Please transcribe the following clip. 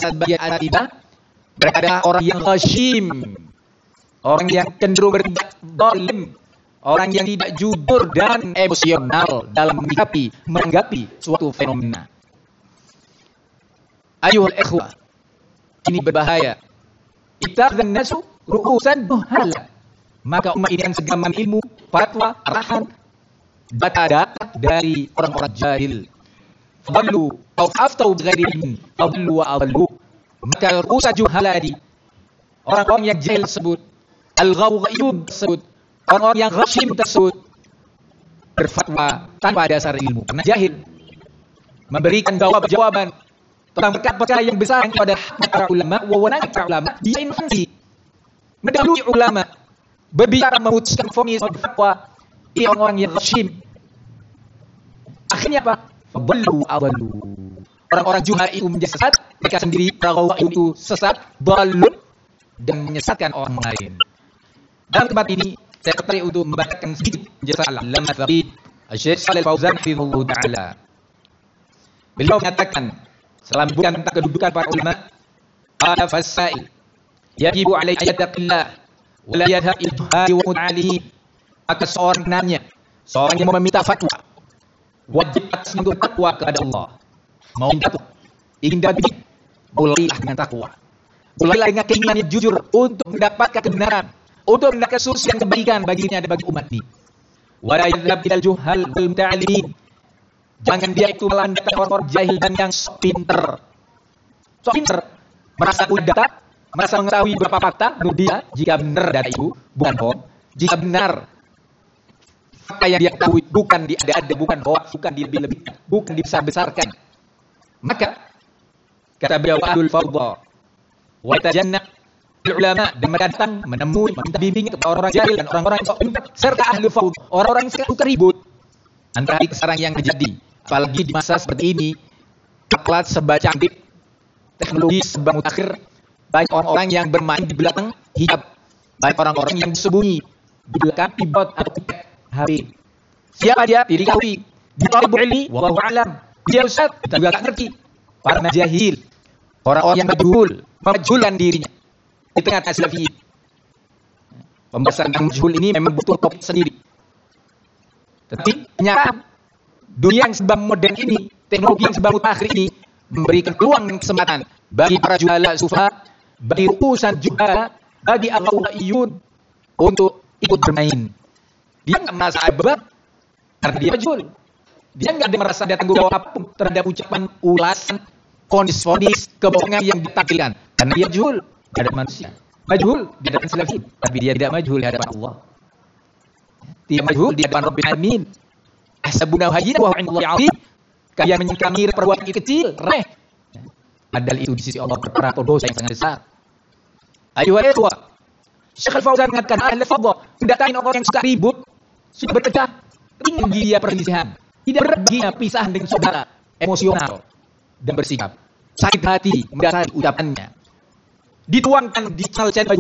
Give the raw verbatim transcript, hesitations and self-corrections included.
sebagian atibah, mereka adalah orang yang ghashim, orang yang cenderung bertindak zalim, orang yang tidak jujur dan emosional dalam menanggapi, menanggapi suatu fenomena. Ayuhal ikhwah, ini berbahaya. Ittakhadhan nasu ru'usan juhala. Maka umat ini akan segera mengambil ilmu, fatwa, arahan, data-data dari orang-orang jahil. Fadallu atau aftau bighairi ilmin, fadallu wa adallu. Maka ru'usan juhala di orang-orang yang jahil tersebut, al-ghawghaiyun tersebut, orang-orang yang ghashim tersebut berfatwa tanpa dasar ilmu karena jahil, memberikan jawaban-jawaban tentang perkara-perkara yang besar kepada para ulama, wewenang para ulama, dia infansi mendahului ulama, berbicara memutuskan vonis fatwa. Ini orang-orang yang ghashim. Akhirnya apa? Fadallu adallu. Orang-orang juhal itu menjadi sesat, mereka sendiri para ghawghaiyun itu sesat, dalun dan menyesatkan orang lain. Dalam tempat ini saya tertarik untuk membacakan sedikit penjelasan Al-Allamah Faqih Syekh Shalih Al-Fauzan hafizahullah taala. Beliau mengatakan setelah menyebutkan tentang kedudukan para ulama, qala fas-sa'il yajibu alaihi yattaqillah wa la yadhhab ila wa mut'alihi. Maka seorang nanya, seorang yang mau meminta fatwa, wajib atas untuk takwa kepada Allah. Mau minta fatwa, ingin dapat bibit, mulailah dengan takwa. Mulailah dengan keinginan yang jujur untuk mendapatkan kebenaran, untuk mendapatkan solusi yang kebaikan baginya dan bagi umat ini. Wa la yadhhab ilal juhal wal muta'allimin. Jangan dia itu melandakan orang-orang jahil dan yang sok pinter. Sok pinter, merasa punya data, merasa mengetahui beberapa fakta, menurut dia jika benar data itu bukan hoax, jika benar fakta yang dia ketahui bukan diada-ada, bukan hoax, bukan dilebih-lebihkan, bukan dibesar-besarkan, maka kata beliau ahlul fardha wa tajanna ulama, dan mereka datang menemui meminta bimbingan kepada orang-orang jahil dan orang-orang yang sok pintar serta ahlul fardha, orang-orang yang suka ribut. Antara sekarang yang terjadi, apalagi di masa seperti ini, alat serba canggih, teknologi serba mutakhir, banyak orang-orang yang bermain di belakang hijab, banyak orang-orang yang bersembunyi di belakang keyboard atau H P. Siapa dia? Tidak diketahui. Dia talibul ilmi, wallahu a'lam. Dia ustaz, kita juga tak ngerti. Para jahil, orang-orang yang majhul, memajhulkan dirinya di tengah salafi. Pembahasan tentang majhul ini memang butuh topik sendiri. Tetapi ternyata dunia yang serba modern ini, teknologi yang serba mutakhir ini memberikan peluang dan kesempatan bagi para juhala sufaha, bagi utusan juhala, bagi al-ghawghaiyun untuk ikut bermain. Dia nggak merasa beban karena dia majhul. Dia nggak ada merasa ada tanggung jawab apapun terhadap ucapan, ulasan, fonis-fonis, kebohongan yang ditampilkan karena dia majhul di hadapan manusia. Majhul di hadapan salafi, tapi dia tidak majhul di hadapan Allah. Dia majhul di hadapan Rabbil Alamin. Ahsabuna hayyina wa huwa 'indallahi 'azim. Kalian menyangka mirip perbuatan kecil, remeh. Padahal itu di sisi Allah perkara atau dosa yang sangat besar. Ayuhal ikhwah, Syekh Al-Fauzan mengatakan ahli fadhah mendatangi orang yang suka ribut, suka berpecah, ingin dia perselisihan, tidak berbahagia pisahan dengan saudara, emosional dan bersikap sakit hati mendasari ucapannya. Dituangkan di channel-channel